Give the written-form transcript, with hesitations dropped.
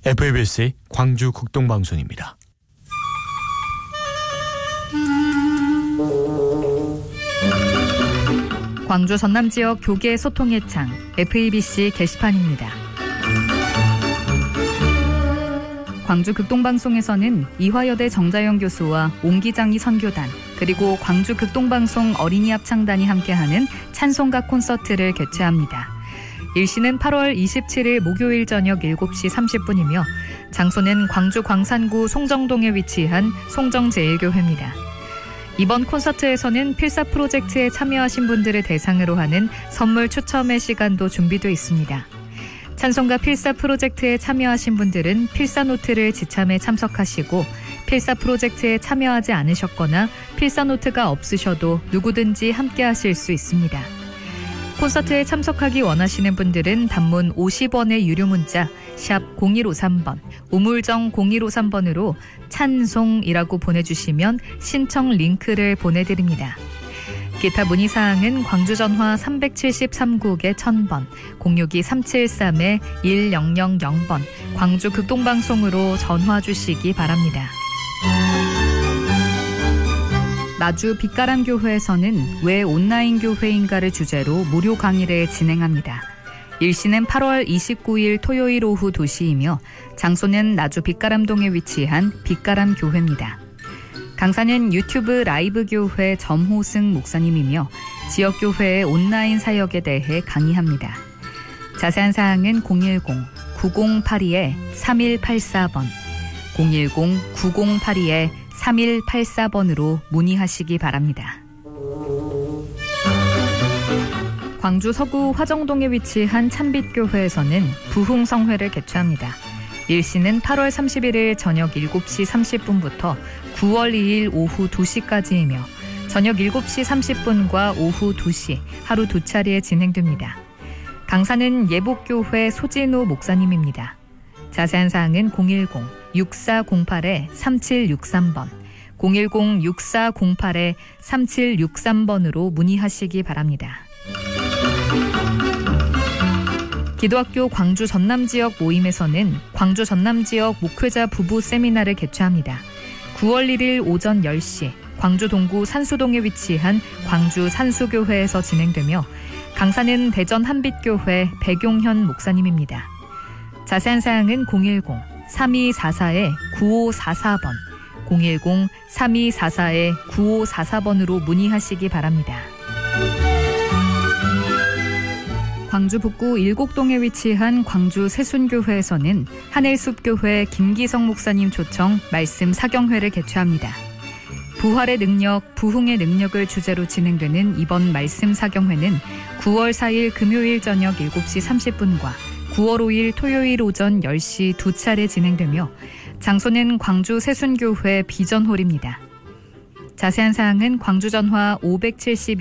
FABC 광주 극동방송입니다. 광주 전남 지역 교계 소통의 창 FABC 게시판입니다. 광주 극동방송에서는 이화여대 정자영 교수와 옹기장이 선교단 그리고 광주 극동방송 어린이 합창단이 함께하는 찬송가 콘서트를 개최합니다. 일시는 8월 27일 목요일 저녁 7시 30분이며 장소는 광주 광산구 송정동에 위치한 송정제일교회입니다. 이번 콘서트에서는 필사 프로젝트에 참여하신 분들을 대상으로 하는 선물 추첨의 시간도 준비되어 있습니다. 찬송가 필사 프로젝트에 참여하신 분들은 필사 노트를 지참에 참석하시고 필사 프로젝트에 참여하지 않으셨거나 필사 노트가 없으셔도 누구든지 함께 하실 수 있습니다. 콘서트에 참석하기 원하시는 분들은 단문 50원의 유료 문자 샵 0153번, 우물정 0153번으로 찬송이라고 보내주시면 신청 링크를 보내드립니다. 기타 문의사항은 광주전화 373국에 1000번, 062-373-1000번, 광주 극동방송으로 전화 주시기 바랍니다. 나주 빛가람교회에서는 왜 온라인 교회인가를 주제로 무료 강의를 진행합니다. 일시는 8월 29일 토요일 오후 2시이며 장소는 나주 빛가람동에 위치한 빛가람교회입니다. 강사는 유튜브 라이브 교회 점호승 목사님이며 지역교회의 온라인 사역에 대해 강의합니다. 자세한 사항은 010-9082-3184번, 010-9082-3184번으로 문의하시기 바랍니다. 광주 서구 화정동에 위치한 찬빛교회에서는 부흥성회를 개최합니다. 일시는 8월 31일 저녁 7시 30분부터 9월 2일 오후 2시까지이며 저녁 7시 30분과 오후 2시 하루 2차례에 진행됩니다. 강사는 예복교회 소진우 목사님입니다. 자세한 사항은 010-6408-3763번, 010-6408-3763번으로 문의하시기 바랍니다. 기도학교 광주 전남지역 모임에서는 광주 전남지역 목회자 부부 세미나를 개최합니다. 9월 1일 오전 10시 광주 동구 산수동에 위치한 광주 산수교회에서 진행되며 강사는 대전 한빛교회 백용현 목사님입니다. 자세한 사항은 010-3244-9544번, 010-3244-9544번으로 문의하시기 바랍니다. 광주 북구 일곡동에 위치한 광주 세순교회에서는 하늘숲교회 김기성 목사님 초청 말씀 사경회를 개최합니다. 부활의 능력, 부흥의 능력을 주제로 진행되는 이번 말씀 사경회는 9월 4일 금요일 저녁 7시 30분과 9월 5일 토요일 오전 10시 2차례 진행되며 장소는 광주 세순교회 비전홀입니다. 자세한 사항은 광주전화 572